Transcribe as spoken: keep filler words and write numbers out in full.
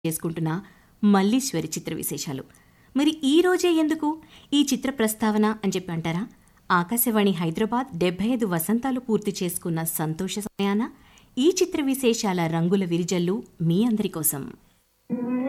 చేసుకుంటున్న మల్లీశ్వరి చిత్ర విశేషాలు. మరి ఈ రోజే ఎందుకు ఈ చిత్ర ప్రస్తావన అని చెప్పి అంటారా? ఆకాశవాణి హైదరాబాద్ డెబ్బై ఐదు వసంతాలు పూర్తి చేసుకున్న సంతోష సమయాన ఈ చిత్ర విశేషాల రంగుల విరిజల్లు మీ అందరి కోసం.